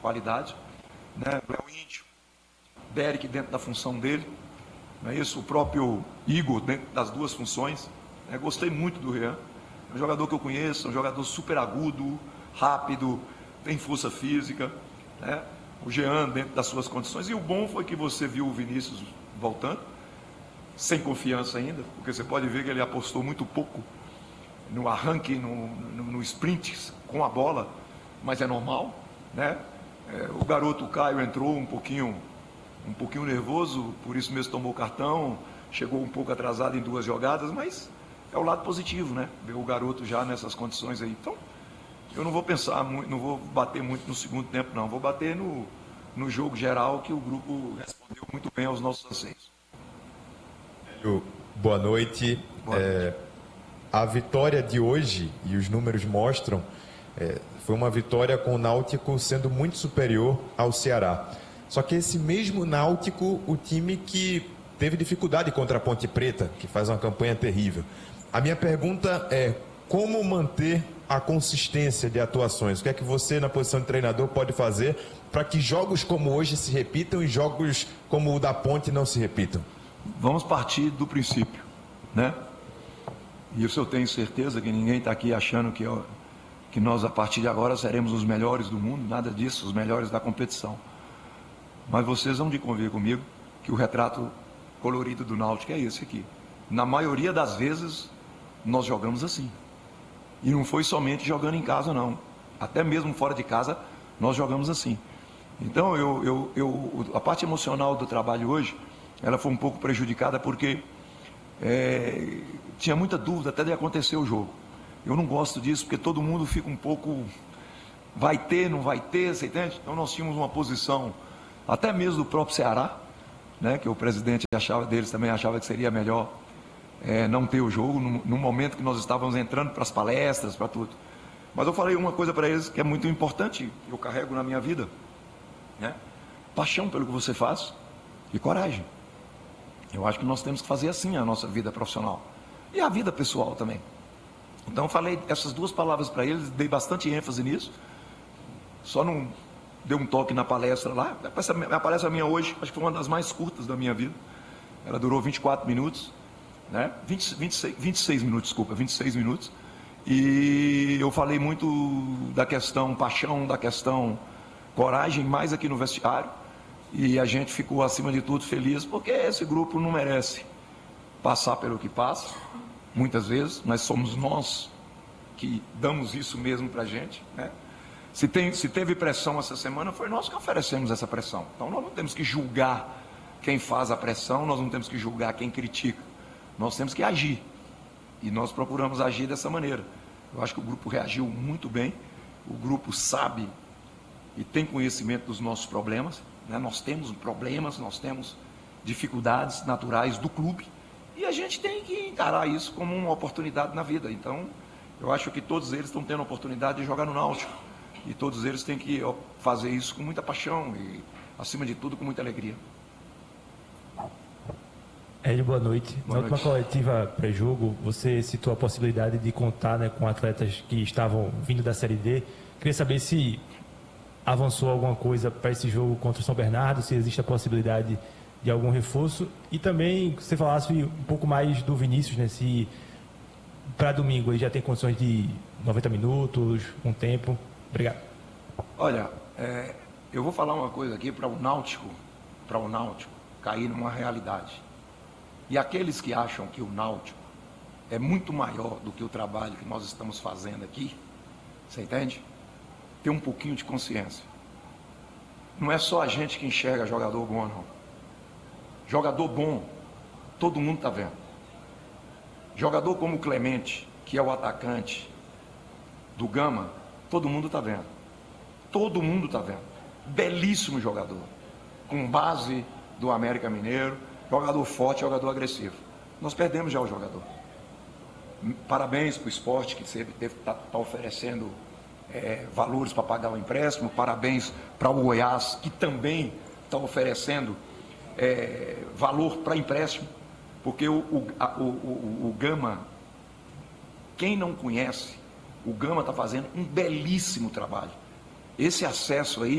qualidade, né? O Léo Índio, Derek dentro da função dele, não é isso? O próprio Igor dentro das duas funções. Gostei muito do Rian, é um jogador que eu conheço, é um jogador super agudo, rápido, tem força física, né? O Jean dentro das suas condições, e o bom foi que você viu o Vinícius voltando, sem confiança ainda, porque você pode ver que ele apostou muito pouco no arranque, no sprint com a bola, mas é normal, né? O garoto Caio entrou um pouquinho nervoso, por isso mesmo tomou cartão, chegou um pouco atrasado em 2 jogadas, mas é o lado positivo, né? Ver o garoto já nessas condições aí. Então, eu não vou pensar muito, não vou bater muito no segundo tempo, não. Vou bater no jogo geral, que o grupo respondeu muito bem aos nossos anseios. Boa noite. Boa noite. A vitória de hoje, e os números mostram, foi uma vitória com o Náutico sendo muito superior ao Ceará. Só que esse mesmo Náutico, o time que teve dificuldade contra a Ponte Preta, que faz uma campanha terrível. A minha pergunta é: como manter a consistência de atuações? O que é que você, na posição de treinador, pode fazer para que jogos como hoje se repitam e jogos como o da Ponte não se repitam? Vamos partir do princípio, né? E isso eu tenho certeza que ninguém está aqui achando que nós, a partir de agora, seremos os melhores do mundo, nada disso, os melhores da competição. Mas vocês vão de convir comigo que o retrato colorido do Náutico é esse aqui. Na maioria das vezes, nós jogamos assim. E não foi somente jogando em casa, não. Até mesmo fora de casa, nós jogamos assim. Então, a parte emocional do trabalho hoje, ela foi um pouco prejudicada porque tinha muita dúvida até de acontecer o jogo. Eu não gosto disso porque todo mundo fica um pouco, vai ter, não vai ter, você entende? Então nós tínhamos uma posição, até mesmo do próprio Ceará, né, que o presidente também achava que seria melhor não ter o jogo, no momento que nós estávamos entrando para as palestras, para tudo. Mas eu falei uma coisa para eles que é muito importante, eu carrego na minha vida, né? Paixão pelo que você faz e coragem. Eu acho que nós temos que fazer assim a nossa vida profissional e a vida pessoal também. Então eu falei essas 2 palavras para eles, dei bastante ênfase nisso, só não dei um toque na palestra lá. A palestra minha hoje, acho que foi uma das mais curtas da minha vida, ela durou 24 minutos, né? 26 minutos, desculpa, 26 minutos, e eu falei muito da questão paixão, da questão coragem, mais aqui no vestiário. E a gente ficou, acima de tudo, feliz, porque esse grupo não merece passar pelo que passa, muitas vezes, mas somos nós que damos isso mesmo para a gente, né? Se teve pressão essa semana, foi nós que oferecemos essa pressão. Então nós não temos que julgar quem faz a pressão, nós não temos que julgar quem critica, nós temos que agir. E nós procuramos agir dessa maneira. Eu acho que o grupo reagiu muito bem, o grupo sabe e tem conhecimento dos nossos problemas, né? Nós temos problemas, nós temos dificuldades naturais do clube e a gente tem que encarar isso como uma oportunidade na vida. Então, eu acho que todos eles estão tendo a oportunidade de jogar no Náutico e todos eles têm que fazer isso com muita paixão e, acima de tudo, com muita alegria. Hélio, boa noite. Boa Na última coletiva pré-jogo, você citou a possibilidade de contar, né, com atletas que estavam vindo da Série D. Queria saber se avançou alguma coisa para esse jogo contra o São Bernardo, se existe a possibilidade de algum reforço, e também que você falasse um pouco mais do Vinícius, né, se para domingo ele já tem condições de 90 minutos, um tempo. Obrigado. Olha, eu vou falar uma coisa aqui para o Náutico cair numa realidade. E aqueles que acham que o Náutico é muito maior do que o trabalho que nós estamos fazendo aqui, você entende? Ter um pouquinho de consciência. Não é só a gente que enxerga jogador bom, não. Jogador bom, todo mundo está vendo. Jogador como o Clemente, que é o atacante do Gama, todo mundo está vendo. Todo mundo está vendo. Belíssimo jogador. Com base do América Mineiro, jogador forte, jogador agressivo. Nós perdemos já o jogador. Parabéns para o esporte, que sempre está oferecendo valores para pagar o empréstimo. Parabéns para o Goiás, que também está oferecendo valor para empréstimo, porque o Gama, quem não conhece, o Gama está fazendo um belíssimo trabalho. Esse acesso aí